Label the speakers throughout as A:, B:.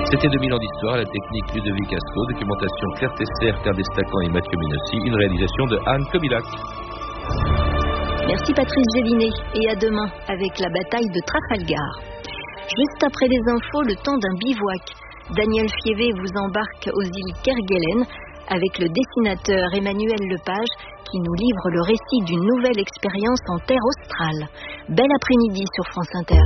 A: C'était 2000 ans d'histoire, la technique Ludovic Asco, documentation Claire Tesser, Claire Destacan et Mathieu Minossi, une réalisation de Anne Kobilac.
B: Merci Patrice Gélinet et à demain avec la bataille de Trafalgar. Juste après les infos, le temps d'un bivouac. Daniel Fievé vous embarque aux îles Kerguelen avec le dessinateur Emmanuel Lepage qui nous livre le récit d'une nouvelle expérience en terre australe. Bel après-midi sur France Inter.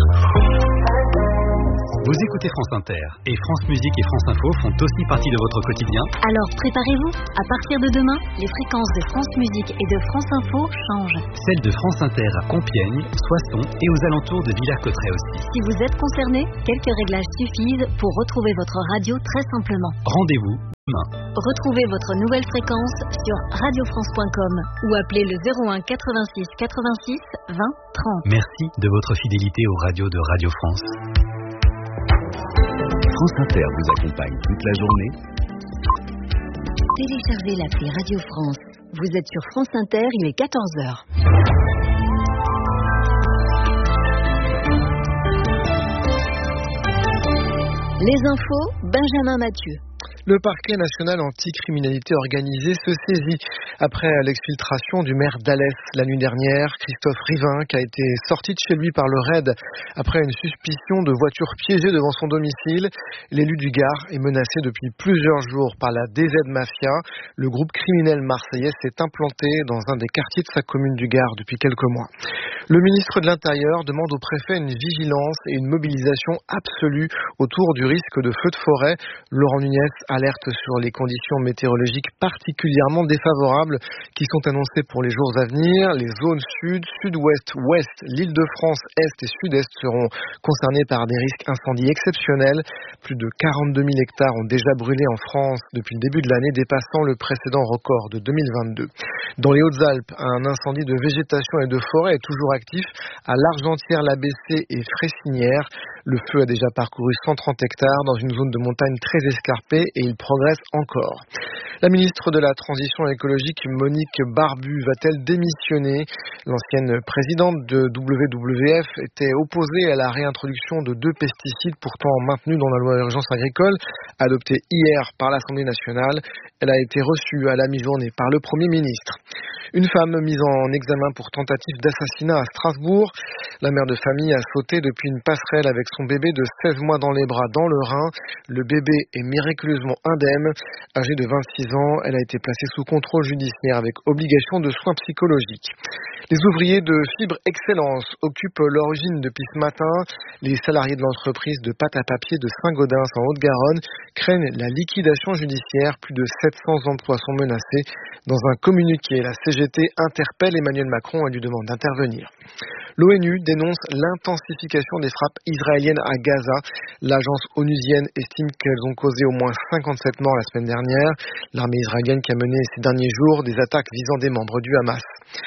C: Vous écoutez France Inter et France Musique et France Info font aussi partie de votre quotidien.
B: Alors préparez-vous, à partir de demain, les fréquences de France Musique et de France Info changent.
C: Celles de France Inter à Compiègne, Soissons et aux alentours de Villers-Cotterêts aussi.
B: Si vous êtes concerné, quelques réglages suffisent pour retrouver votre radio très simplement.
C: Rendez-vous demain.
B: Retrouvez votre nouvelle fréquence sur radiofrance.com ou appelez le 01 86 86 20 30.
C: Merci de votre fidélité aux radios de Radio France.
D: France Inter vous accompagne toute la journée.
B: Téléchargez l'appli Radio France. Vous êtes sur France Inter, il est 14h. Les infos, Benjamin Mathieu.
E: Le parquet national anticriminalité organisée se saisit après l'exfiltration du maire d'Alès la nuit dernière, Christophe Rivin, qui a été sorti de chez lui par le RAID après une suspicion de voiture piégée devant son domicile. L'élu du Gard est menacé depuis plusieurs jours par la DZ Mafia. Le groupe criminel marseillais s'est implanté dans un des quartiers de sa commune du Gard depuis quelques mois. Le ministre de l'Intérieur demande au préfet une vigilance et une mobilisation absolue autour du risque de feux de forêt. Laurent Nunez alerte sur les conditions météorologiques particulièrement défavorables qui sont annoncées pour les jours à venir. Les zones sud, sud-ouest, ouest, l'Île-de-France, est et sud-est seront concernées par des risques incendies exceptionnels. Plus de 42 000 hectares ont déjà brûlé en France depuis le début de l'année, dépassant le précédent record de 2022. Dans les Hautes-Alpes, un incendie de végétation et de forêt est toujours actif à l'Argentière-l'Abbé et Fressinière. Le feu a déjà parcouru 130 hectares dans une zone de montagne très escarpée et il progresse encore. La ministre de la Transition écologique, Monique Barbu, va-t-elle démissionner? L'ancienne présidente de WWF était opposée à la réintroduction de 2 pesticides pourtant maintenus dans la loi d'urgence agricole, adoptée hier par l'Assemblée nationale. Elle a été reçue à la mi-journée par le Premier ministre. Une femme mise en examen pour tentative d'assassinat à Strasbourg. La mère de famille a sauté depuis une passerelle avec son bébé de 16 mois dans les bras dans le Rhin. Le bébé est miraculeusement indemne. Âgée de 26 ans, elle a été placée sous contrôle judiciaire avec obligation de soins psychologiques. Les ouvriers de Fibre Excellence occupent leur usine depuis ce matin. Les salariés de l'entreprise de pâte à papier de Saint-Gaudens en Haute-Garonne craignent la liquidation judiciaire. Plus de 700 emplois sont menacés. Dans un communiqué, la CGT interpelle Emmanuel Macron et lui demande d'intervenir. L'ONU dénonce l'intensification des frappes israéliennes à Gaza. L'agence onusienne estime qu'elles ont causé au moins 57 morts la semaine dernière. L'armée israélienne qui a mené ces derniers jours des attaques visant des membres du Hamas.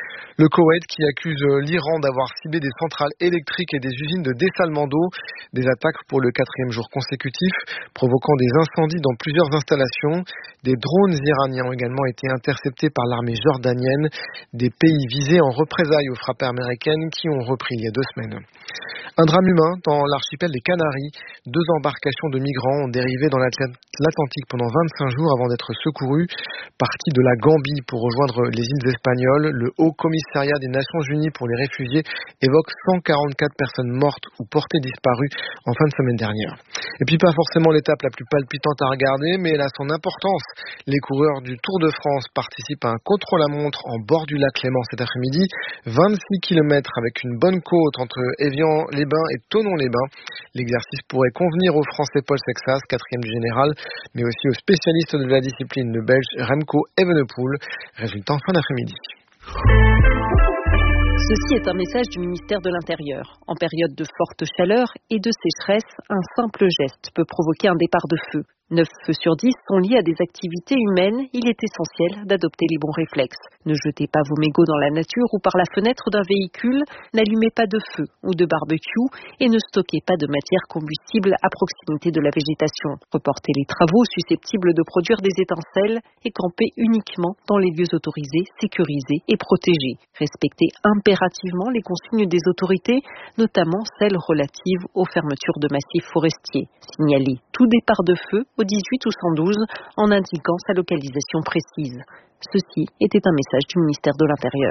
E: Le Koweït qui accuse l'Iran d'avoir ciblé des centrales électriques et des usines de dessalement d'eau. Des attaques pour le 4e jour consécutif, provoquant des incendies dans plusieurs installations. Des drones iraniens ont également été interceptés par l'armée jordanienne. Des pays visés en représailles aux frappes américaines qui ont repris il y a 2 semaines. Un drame humain dans l'archipel des Canaries. 2 embarcations de migrants ont dérivé dans l'Atlantique pendant 25 jours avant d'être secourus. Partis de la Gambie pour rejoindre les îles espagnoles, le Haut Commissariat des Nations Unies pour les réfugiés évoque 144 personnes mortes ou portées disparues en fin de semaine dernière. Et puis pas forcément l'étape la plus palpitante à regarder, mais elle a son importance. Les coureurs du Tour de France participent à un contre-la-montre en bord du lac Léman cet après-midi. 26 km avec une bonne côte entre Évian-les-Bains et Thonon-les-Bains. L'exercice pourrait convenir au Français Paul Sexas, 4e du général, mais aussi aux spécialistes de la discipline, le Belge Remco Evenepoel. Résultat en fin d'après-midi.
F: Ceci est un message du ministère de l'Intérieur. En période de forte chaleur et de sécheresse, un simple geste peut provoquer un départ de feu. 9 feux sur 10 sont liés à des activités humaines. Il est essentiel d'adopter les bons réflexes. Ne jetez pas vos mégots dans la nature ou par la fenêtre d'un véhicule. N'allumez pas de feu ou de barbecue et ne stockez pas de matière combustible à proximité de la végétation. Reportez les travaux susceptibles de produire des étincelles et campez uniquement dans les lieux autorisés, sécurisés et protégés. Respectez impérativement les consignes des autorités, notamment celles relatives aux fermetures de massifs forestiers. Signalez tout départ de feu au 18 ou 112 en indiquant sa localisation précise. Ceci était un message du ministère de l'Intérieur.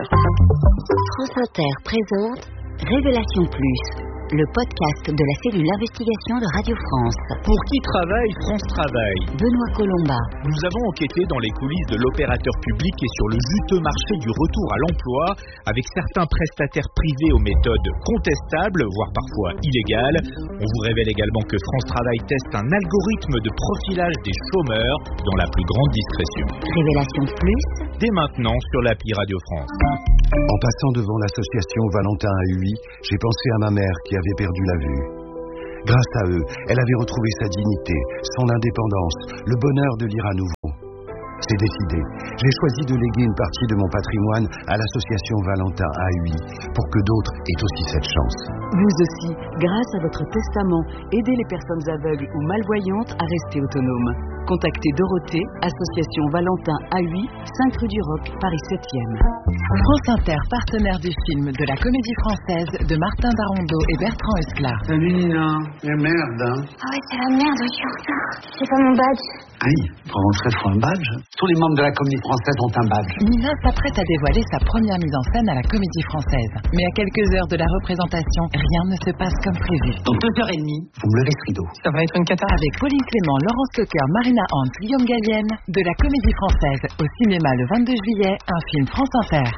B: France Inter présente Révélation Plus, le podcast de la cellule d'investigation de Radio France.
C: Pour qui travaille, France travaille.
B: Benoît Colomba.
C: Nous avons enquêté dans les coulisses de l'opérateur public et sur le juteux marché du retour à l'emploi avec certains prestataires privés aux méthodes contestables, voire parfois illégales. On vous révèle également que France Travail teste un algorithme de profilage des chômeurs dans la plus grande discrétion.
B: Révélation Plus,
C: Dès maintenant sur l'appli Radio France.
D: En passant devant l'association Valentin AUI, j'ai pensé à ma mère qui avait perdu la vue. Grâce à eux, elle avait retrouvé sa dignité, son indépendance, le bonheur de lire à nouveau. C'est décidé. J'ai choisi de léguer une partie de mon patrimoine à l'association Valentin AUI pour que d'autres aient aussi cette chance.
G: Vous aussi, grâce à votre testament, aidez les personnes aveugles ou malvoyantes à rester autonomes. Contactez Dorothée, association Valentin AUI, 5 rue du Roc, Paris 7e. France Inter, partenaire du film de la Comédie Française de Martin Darondo et Bertrand Esclar.
H: Salut Nina, mais merde hein.
I: Ah ouais, c'est la merde, je suis en retard. J'ai pas mon badge.
H: Aïe, pour rentrer, faut un badge. Tous les membres de la Comédie Française ont un badge.
G: Nina s'apprête à dévoiler sa première mise en scène à la Comédie Française. Mais à quelques heures de la représentation, rien ne se passe comme prévu.
H: Dans 2h30, vous me levez ce rideau.
G: Ça va être une cata. Avec Pauline Clément, Laurence Cocker, Marina Hans, Guillaume Gallienne, de la Comédie Française au cinéma le 22 juillet, un film France Inter.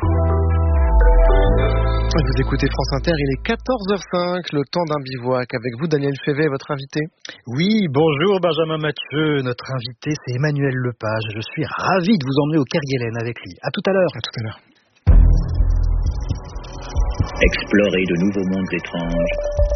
E: Vous écoutez France Inter, il est 14h05, le temps d'un bivouac. Avec vous, Daniel Févé, votre invité.
J: Oui, bonjour Benjamin Mathieu. Notre invité, c'est Emmanuel Lepage. Je suis ravi de vous emmener au Kerguelen avec lui. À tout à l'heure.
E: À tout à l'heure.
K: Explorer de nouveaux mondes étranges